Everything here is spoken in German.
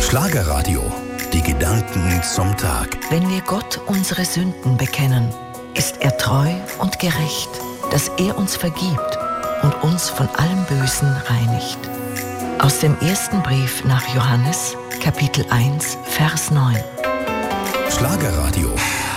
Schlagerradio. Die Gedanken zum Tag. Wenn wir Gott unsere Sünden bekennen, ist er treu und gerecht, dass er uns vergibt und uns von allem Bösen reinigt. Aus dem ersten Brief nach Johannes, Kapitel 1, Vers 9. Schlagerradio.